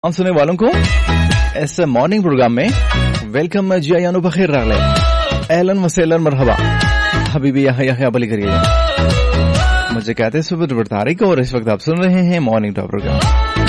हम सुनने वालों को इस मॉर्निंग प्रोग्राम में वेलकम जी यानो बखैर रागले एहलन वसहलन मरहबा हबीबी यहां बली करिए मुझे कहते हैं सुबह तारीख और इस वक्त आप सुन रहे हैं मॉर्निंग टॉप प्रोग्राम।